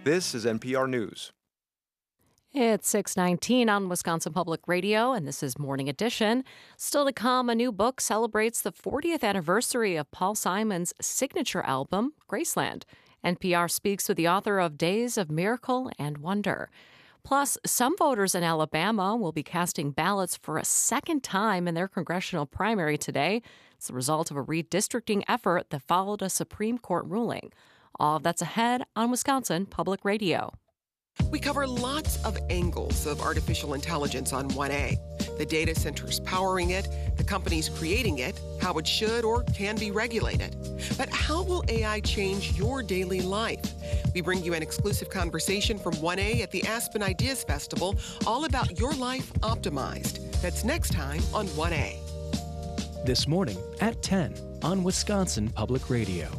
This is NPR News. It's 6:19 on Wisconsin Public Radio, and this is Morning Edition. Still to come, a new book celebrates the 40th anniversary of Paul Simon's signature album, Graceland. NPR speaks with the author of Days of Miracle and Wonder. Plus, some voters in Alabama will be casting ballots for a second time in their congressional primary today. It's the result of a redistricting effort that followed a Supreme Court ruling. All of that's ahead on Wisconsin Public Radio. We cover lots of angles of artificial intelligence on 1A. The data centers powering it, the companies creating it, how it should or can be regulated. But how will AI change your daily life? We bring you an exclusive conversation from 1A at the Aspen Ideas Festival, all about your life optimized. That's next time on 1A. This morning at 10 on Wisconsin Public Radio.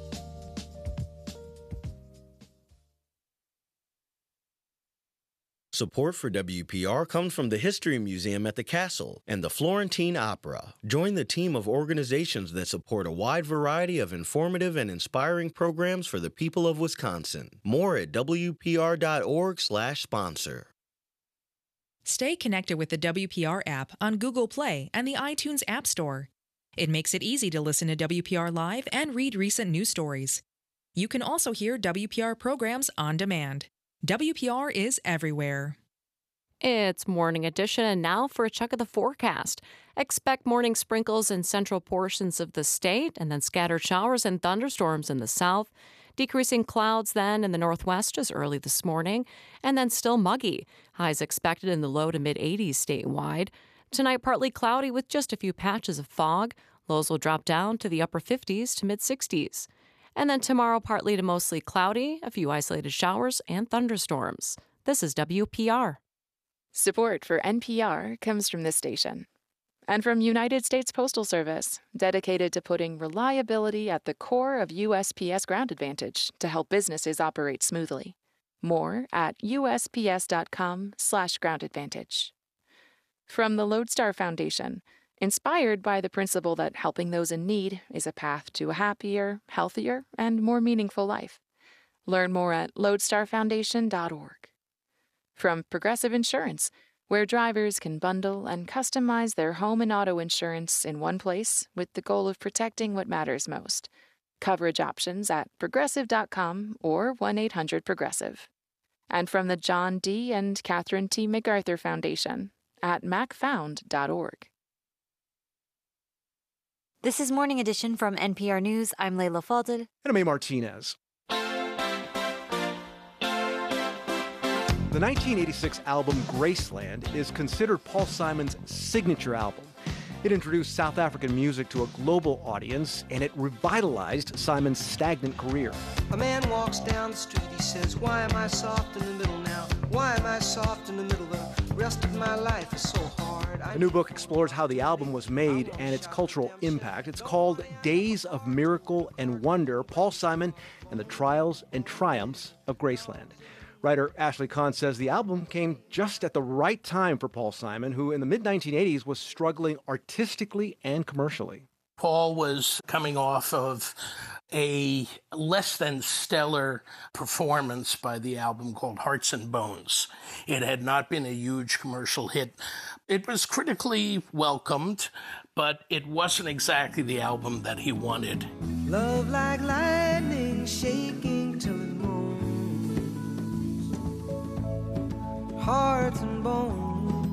Support for WPR comes from the History Museum at the Castle and the Florentine Opera. Join the team of organizations that support a wide variety of informative and inspiring programs for the people of Wisconsin. More at WPR.org/sponsor. Stay connected with the WPR app on Google Play and the iTunes App Store. It makes it easy to listen to WPR Live and read recent news stories. You can also hear WPR programs on demand. WPR is everywhere. It's Morning Edition, and now for a check of the forecast. Expect morning sprinkles in central portions of the state, and then scattered showers and thunderstorms in the south. Decreasing clouds then in the northwest as early this morning, and then still muggy. Highs expected in the low to mid-80s statewide. Tonight, partly cloudy with just a few patches of fog. Lows will drop down to the upper 50s to mid-60s. And then tomorrow, partly to mostly cloudy, a few isolated showers and thunderstorms. This is WPR. Support for NPR comes from this station. And from United States Postal Service, dedicated to putting reliability at the core of USPS Ground Advantage to help businesses operate smoothly. More at USPS.com/groundadvantage. From the Lodestar Foundation, inspired by the principle that helping those in need is a path to a happier, healthier, and more meaningful life. Learn more at lodestarfoundation.org. From Progressive Insurance, where drivers can bundle and customize their home and auto insurance in one place with the goal of protecting what matters most. Coverage options at progressive.com or 1-800-PROGRESSIVE. And from the John D. and Catherine T. MacArthur Foundation at macfound.org. This is Morning Edition from NPR News. I'm Layla Falded. And I'm A. Martinez. The 1986 album Graceland is considered Paul Simon's signature album. It introduced South African music to a global audience, and it revitalized Simon's stagnant career. A man walks down the street, he says, "Why am I soft in the middle now? Why am I soft in the middle? The rest of my life is so hard." The new book explores how the album was made and its cultural impact. It's called Days of Miracle and Wonder, Paul Simon and the Trials and Triumphs of Graceland. Writer Ashley Kahn says the album came just at the right time for Paul Simon, who in the mid-1980s was struggling artistically and commercially. Paul was coming off of a less than stellar performance by the album called Hearts and Bones. It had not been a huge commercial hit. It was critically welcomed, but it wasn't exactly the album that he wanted. Love like lightning shaking till it moans. Hearts and bones.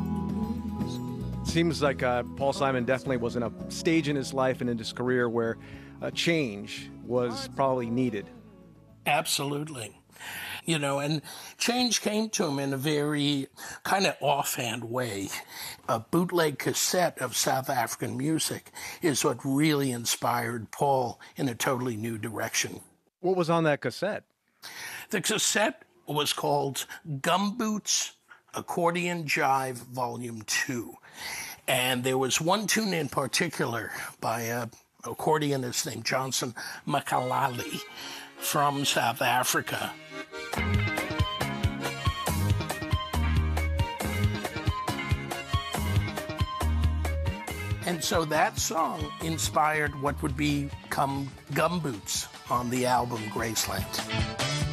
Seems like Paul Simon definitely was in a stage in his life and in his career where a change was probably needed. Absolutely. And change came to him in a very kind of offhand way. A bootleg cassette of South African music is what really inspired Paul in a totally new direction. What was on that cassette? The cassette was called Gumboots Accordion Jive Volume 2. And there was one tune in particular by an accordionist named Johnson Makalali from South Africa. And so that song inspired what would become Gumboots on the album Graceland.